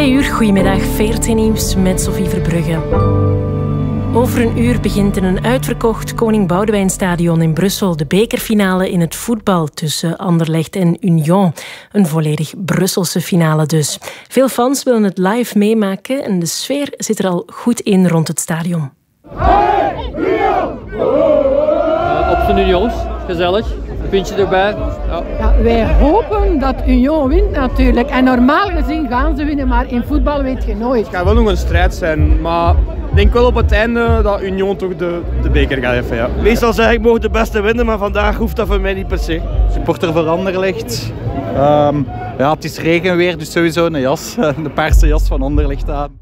2 uur, goedemiddag, 14 nieuws met Sophie Verbrugge. Over een uur begint in een uitverkocht Koning Boudewijnstadion in Brussel de bekerfinale in het voetbal tussen Anderlecht en Union. Een volledig Brusselse finale dus. Veel fans willen het live meemaken en de sfeer zit er al goed in rond het stadion. Op zijn Unions, gezellig. Een pintje erbij. Ja, wij hopen dat Union wint natuurlijk. En normaal gezien gaan ze winnen, maar in voetbal weet je nooit. Het gaat wel nog een strijd zijn, maar ik denk wel op het einde dat Union toch de beker gaat even. Ja. Meestal zeg ik mogen de beste winnen, maar vandaag hoeft dat voor mij niet per se. Supporter voor Anderlecht. Ja, het is regenweer, dus sowieso een jas. De paarse jas van Anderlecht aan.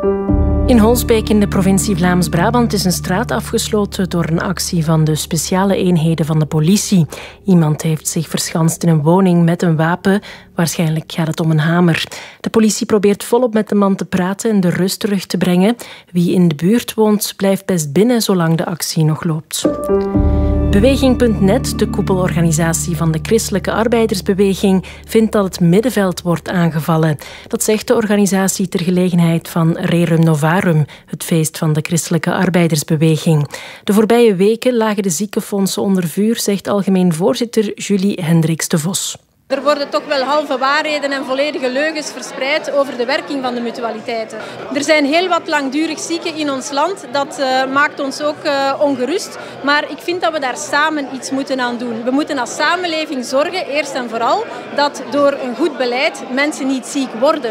In Holsbeek in de provincie Vlaams-Brabant is een straat afgesloten door een actie van de speciale eenheden van de politie. Iemand heeft zich verschanst in een woning met een wapen. Waarschijnlijk gaat het om een hamer. De politie probeert volop met de man te praten en de rust terug te brengen. Wie in de buurt woont, blijft best binnen zolang de actie nog loopt. Beweging.net, de koepelorganisatie van de Christelijke Arbeidersbeweging, vindt dat het middenveld wordt aangevallen. Dat zegt de organisatie ter gelegenheid van Rerum Novarum, het feest van de Christelijke Arbeidersbeweging. De voorbije weken lagen de ziekenfondsen onder vuur, zegt algemeen voorzitter Julie Hendricks de Vos. Er worden toch wel halve waarheden en volledige leugens verspreid over de werking van de mutualiteiten. Er zijn heel wat langdurig zieken in ons land. Dat maakt ons ook ongerust. Maar ik vind dat we daar samen iets moeten aan doen. We moeten als samenleving zorgen, eerst en vooral, dat door een goed beleid mensen niet ziek worden.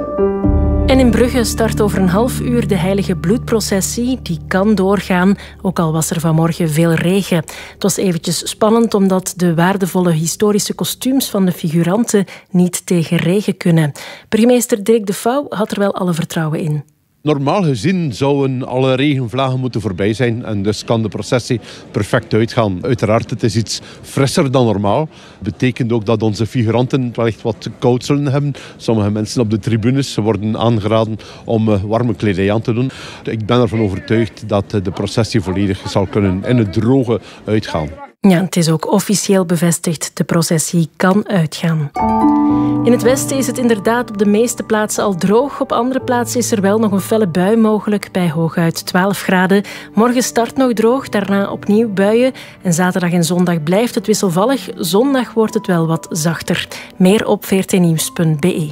En in Brugge start over een half uur de heilige bloedprocessie. Die kan doorgaan, ook al was er vanmorgen veel regen. Het was eventjes spannend omdat de waardevolle historische kostuums van de figuranten niet tegen regen kunnen. Burgemeester Dirk de Vouw had er wel alle vertrouwen in. Normaal gezien zouden alle regenvlagen moeten voorbij zijn en dus kan de processie perfect uitgaan. Uiteraard, het is iets frisser dan normaal. Dat betekent ook dat onze figuranten wellicht wat koud zullen hebben. Sommige mensen op de tribunes worden aangeraden om warme kledij aan te doen. Ik ben ervan overtuigd dat de processie volledig zal kunnen in het droge uitgaan. Ja, het is ook officieel bevestigd. De processie kan uitgaan. In het westen is het inderdaad op de meeste plaatsen al droog. Op andere plaatsen is er wel nog een felle bui mogelijk bij hooguit 12 graden. Morgen start nog droog, daarna opnieuw buien. En zaterdag en zondag blijft het wisselvallig. Zondag wordt het wel wat zachter. Meer op 14nieuws.be.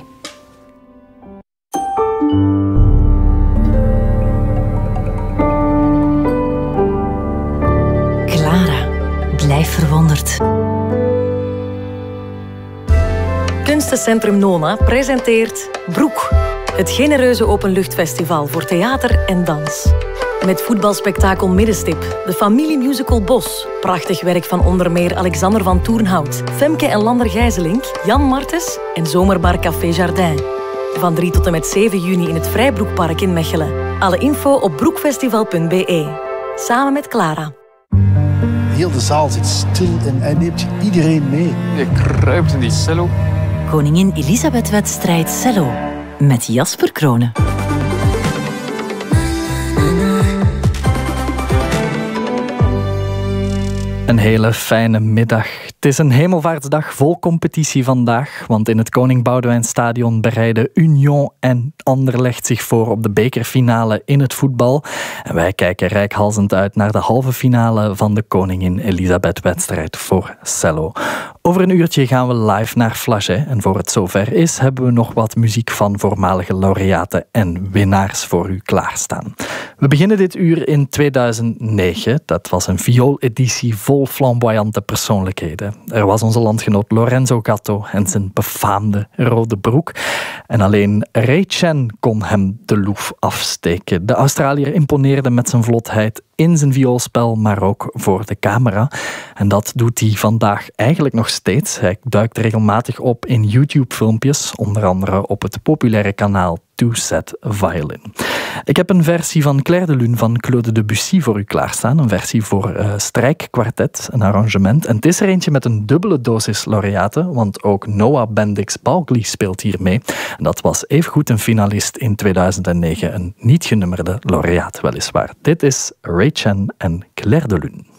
Blijf verwonderd. Kunstencentrum Nona presenteert Broek. Het genereuze openluchtfestival voor theater en dans. Met voetbalspektakel Middenstip, de familiemusical Bos, prachtig werk van onder meer Alexander van Toornhout, Femke en Lander Gijzelink, Jan Martens en Zomerbar Café Jardin. Van 3 tot en met 7 juni in het Vrijbroekpark in Mechelen. Alle info op broekfestival.be. Samen met Clara. Heel de zaal zit stil en hij neemt iedereen mee. Je kruipt in die cello. Koningin Elisabeth-wedstrijd cello met Jasper Kronen. Een hele fijne middag. Het is een hemelvaartsdag vol competitie vandaag, want in het Koning Boudewijnstadion bereiden Union en Anderlecht zich voor op de bekerfinale in het voetbal. En wij kijken reikhalzend uit naar de halve finale van de Koningin Elisabeth-wedstrijd voor cello. Over een uurtje gaan we live naar Flagey en voor het zover is, hebben we nog wat muziek van voormalige laureaten en winnaars voor u klaarstaan. We beginnen dit uur in 2009. Dat was een viooleditie vol flamboyante persoonlijkheden. Er was onze landgenoot Lorenzo Gatto en zijn befaamde rode broek. En alleen Ray Chen kon hem de loef afsteken. De Australiër imponeerde met zijn vlotheid in zijn vioolspel, maar ook voor de camera. En dat doet hij vandaag eigenlijk nog steeds. Hij duikt regelmatig op in YouTube-filmpjes, onder andere op het populaire kanaal Two Set Violin. Ik heb een versie van Clair de Lune van Claude Debussy voor u klaarstaan. Een versie voor strijkkwartet, een arrangement. En het is er eentje met een dubbele dosis laureaten, want ook Noah Bendix Balgley speelt hier mee. En dat was evengoed een finalist in 2009, een niet genummerde laureaat weliswaar. Dit is Ray Chen en Clair de Lune.